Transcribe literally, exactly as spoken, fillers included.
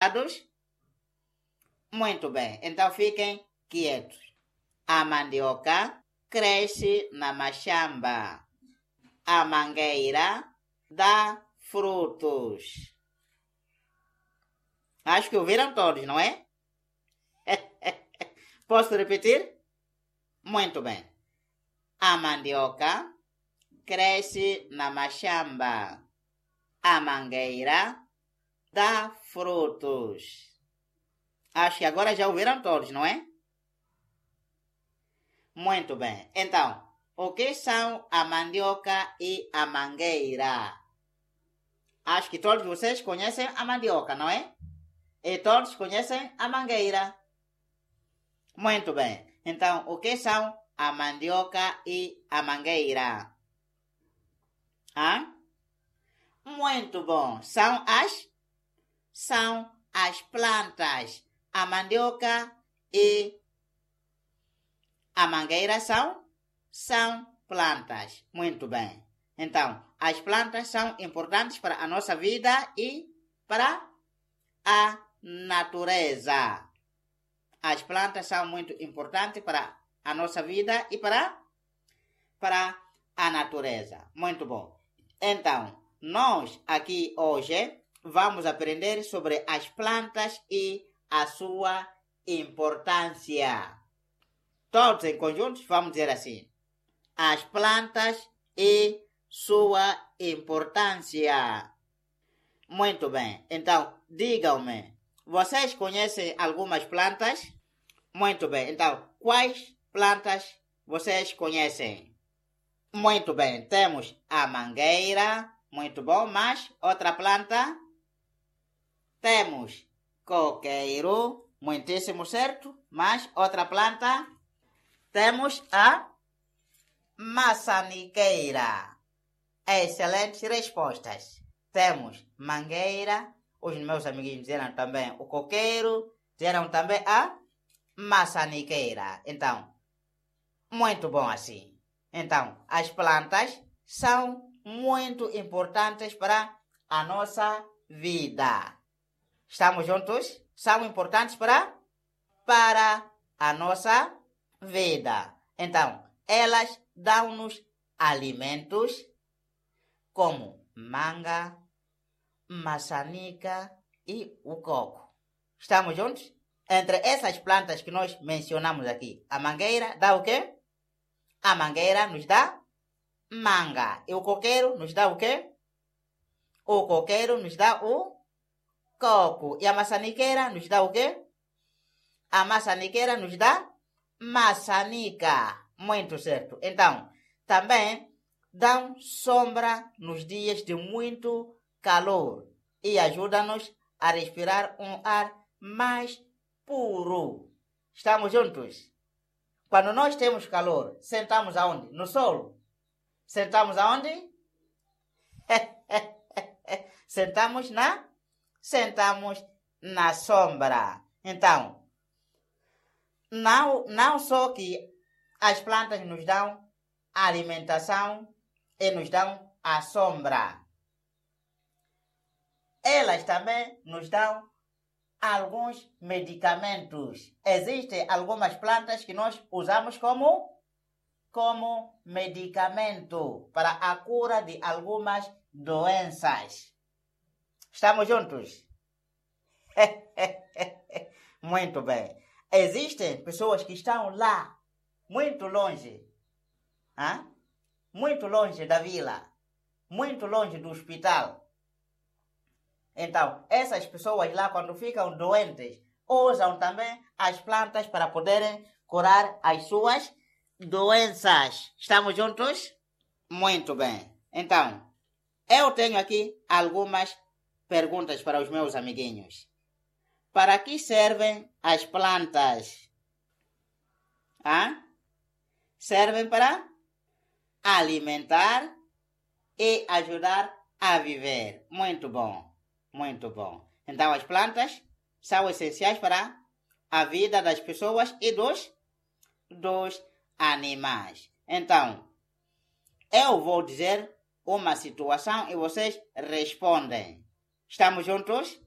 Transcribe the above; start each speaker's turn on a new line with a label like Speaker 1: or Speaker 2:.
Speaker 1: Muito bem, então fiquem quietos. A mandioca cresce na machamba. A mangueira dá frutos. Acho que ouviram todos, não é? Posso repetir? Muito bem. A mandioca cresce na machamba. A mangueira dá frutos. Acho que agora já ouviram todos, não é? Muito bem. Então, o que são a mandioca e a mangueira? Acho que todos vocês conhecem a mandioca, não é? E todos conhecem a mangueira. Muito bem. Então, o que são a mandioca e a mangueira? Hã? Muito bom. São as? São as plantas. A mandioca e a mangueira são? São plantas. Muito bem. Então, as plantas são importantes para a nossa vida e para a natureza. As plantas são muito importantes para a nossa vida e para, para a natureza. Muito bom. Então, nós aqui hoje vamos aprender sobre as plantas e a sua importância. Todos em conjunto vamos dizer assim. As plantas e sua importância. Muito bem. Então, digam-me. Vocês conhecem algumas plantas? Muito bem. Então, quais plantas vocês conhecem? Muito bem. Temos a mangueira. Muito bom. Mas outra planta? Temos coqueiro. Muitíssimo certo. Mas outra planta? Temos a maçaniqueira. Excelentes respostas. Temos mangueira. Os meus amiguinhos disseram também o coqueiro. Disseram também a maçaniqueira. Então, muito bom assim. Então, as plantas são muito importantes para a nossa vida. Estamos juntos? São importantes para, para a nossa vida. Então, elas dão-nos alimentos como manga, maçanica e o coco. Estamos juntos? Entre essas plantas que nós mencionamos aqui, a mangueira dá o quê? A mangueira nos dá manga. E o coqueiro nos dá o quê? O coqueiro nos dá o coco. E a maçaniqueira nos dá o quê? A maçaniqueira nos dá maçanica. Muito certo. Então, também dão sombra nos dias de muito calor e ajudam-nos a respirar um ar mais puro. Estamos juntos? Quando nós temos calor, sentamos aonde? No sol. Sentamos aonde? Sentamos na? Sentamos na sombra. Então, não, não só que as plantas nos dão alimentação e nos dão a sombra. Elas também nos dão alguns medicamentos. Existem algumas plantas que nós usamos como, como medicamento para a cura de algumas doenças. Estamos juntos? Muito bem. Existem pessoas que estão lá, muito longe, hein? Muito longe da vila, muito longe do hospital. Então, essas pessoas lá, quando ficam doentes, usam também as plantas para poderem curar as suas doenças. Estamos juntos? Muito bem. Então, eu tenho aqui algumas perguntas para os meus amiguinhos. Para que servem as plantas? Ah? Servem para alimentar e ajudar a viver. Muito bom, muito bom. Então, as plantas são essenciais para a vida das pessoas e dos, dos animais. Então, eu vou dizer uma situação e vocês respondem. Estamos juntos?